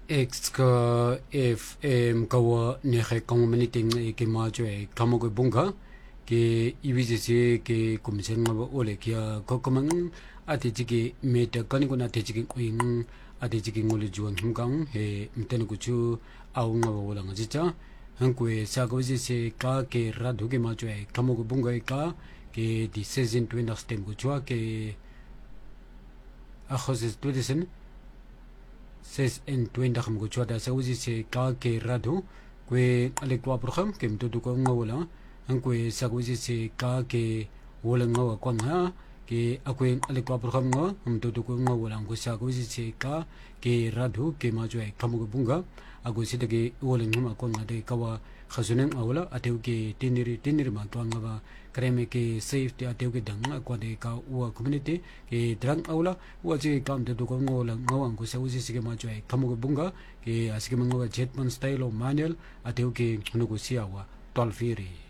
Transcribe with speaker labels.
Speaker 1: X ka FM kawa nehe community ke majwe kamo ko bunga ke ibijese ke kumsen ngaba ole kia kokomang ate jige meta kani ko na te jige kwing ate jige ngole juang himgang he mten ko chu au ngaba wala ngajicha hankwe sagojese ka ke radu ke majwe kamo ko bunga ka ke di season 20 stem ko chua ke akhoses tudisen ses en 20 ko chua da sagojese ka ke radu kwe ale kwa program ke mto ko ngawala hankwe sagojese ka ke wala ngawa kwa nga ke akwe ale kwa program nga mto ko ngawala ko sagojese ka ke radu ke majwe kamo ko bunga ago sidage wala ngama kwa nga de kawa khasunen awla ateu ke tiniri ma twa nga kreme ke safety ateu ke dang kwa de ka wa community ke drang awla wa je kam de ko ngola ngawang ko sa usi sige ma choi kamo ko bunga ke asige mangawa jetman style o manual ateu ke no ko siawa tolfiri